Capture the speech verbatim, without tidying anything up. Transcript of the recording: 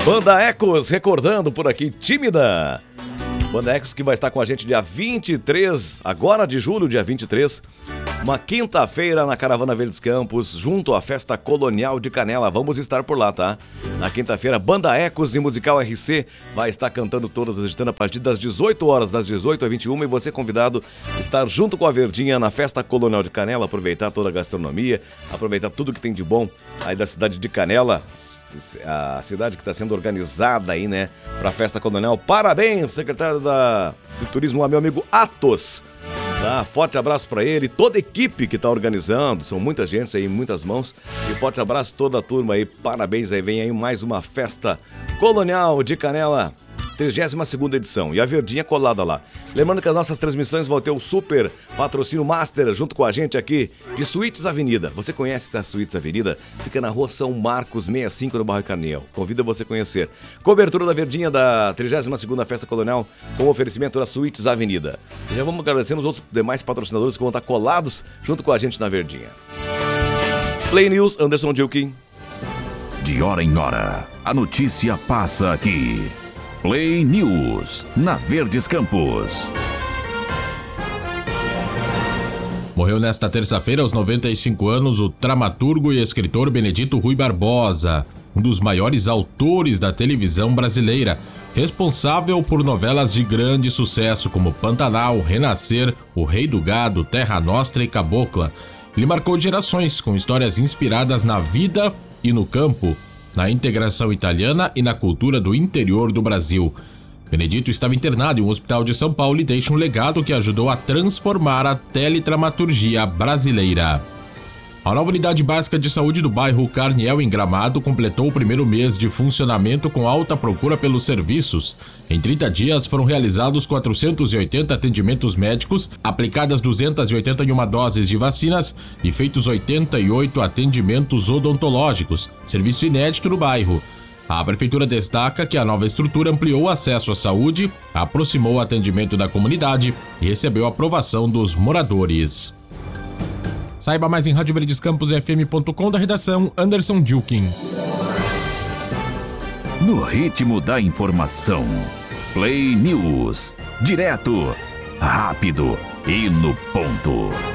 Banda Ecos, recordando por aqui, Tímida. Banda Ecos que vai estar com a gente dia vinte e três, agora de julho, dia vinte e três, uma quinta-feira na Caravana Verdes Campos, junto à Festa Colonial de Canela. Vamos estar por lá, tá? Na quinta-feira, Banda Ecos e Musical R C vai estar cantando todas, agitando a partir das dezoito horas, das dezoito às vinte e uma, e você convidado a estar junto com a Verdinha na Festa Colonial de Canela, aproveitar toda a gastronomia, aproveitar tudo que tem de bom aí da cidade de Canela, a cidade que está sendo organizada aí, né, para a Festa Colonial. Parabéns, secretário da, do Turismo lá, meu amigo Atos. Tá? Forte abraço para ele, toda a equipe que está organizando, são muita gente aí, muitas mãos. E forte abraço a toda a turma aí, parabéns aí, vem aí mais uma Festa Colonial de Canela, trigésima segunda edição, e a Verdinha colada lá. Lembrando que as nossas transmissões vão ter o super patrocínio master junto com a gente aqui de Suítes Avenida. Você conhece a Suítes Avenida? Fica na rua São Marcos sessenta e cinco, no bairro Carniel. Convido você a conhecer. Cobertura da Verdinha da trigésima segunda Festa Colonial com oferecimento da Suítes Avenida. E já vamos agradecendo os outros demais patrocinadores que vão estar colados junto com a gente na Verdinha. Play News, Anderson Dilkin. De hora em hora, a notícia passa aqui. Play News, na Verdes Campos. Morreu nesta terça-feira, aos noventa e cinco anos, o dramaturgo e escritor Benedito Rui Barbosa, um dos maiores autores da televisão brasileira, responsável por novelas de grande sucesso como Pantanal, Renascer, O Rei do Gado, Terra Nostra e Cabocla. Ele marcou gerações com histórias inspiradas na vida e no campo, na integração italiana e na cultura do interior do Brasil. Benedito estava internado em um hospital de São Paulo e deixa um legado que ajudou a transformar a teledramaturgia brasileira. A nova unidade básica de saúde do bairro Carniel, em Gramado, completou o primeiro mês de funcionamento com alta procura pelos serviços. Em trinta dias foram realizados quatrocentos e oitenta atendimentos médicos, aplicadas duzentas e oitenta e uma doses de vacinas e feitos oitenta e oito atendimentos odontológicos, serviço inédito no bairro. A prefeitura destaca que a nova estrutura ampliou o acesso à saúde, aproximou o atendimento da comunidade e recebeu a aprovação dos moradores. Saiba mais em rádio verdes campos f m ponto com, da redação Anderson Dilkin. No ritmo da informação, Play News, direto, rápido e no ponto.